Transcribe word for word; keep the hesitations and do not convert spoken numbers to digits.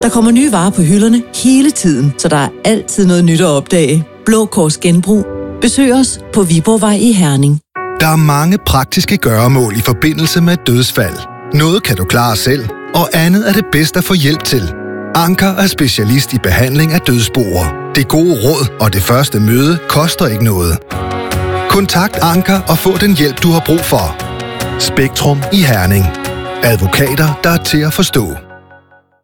Der kommer nye varer på hylderne hele tiden, så der er altid noget nyt at opdage. Blå Kors Genbrug. Besøg os på Viborgvej i Herning. Der er mange praktiske gøremål i forbindelse med et dødsfald. Noget kan du klare selv, og andet er det bedst at få hjælp til. Anker er specialist i behandling af dødsboer. Det gode råd og det første møde koster ikke noget. Kontakt Anker og få den hjælp, du har brug for. Spektrum i Herning. Advokater, der er til at forstå.